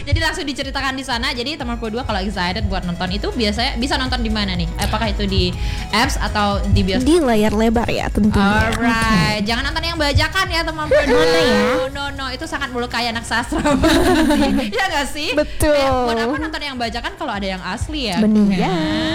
Jadi langsung diceritakan di sana. Jadi teman berdua kalau excited buat nonton itu biasanya bisa nonton di mana nih? Apakah itu di apps atau di bioskop? Di layar lebar ya tentunya. Alright, jangan nonton yang bajakan ya teman berdua. No, itu sangat melukai anak sastra banget sih. Ya nggak sih? Betul. Buat apa nonton yang bajakan kalau ada yang asli ya? Bener. Ya.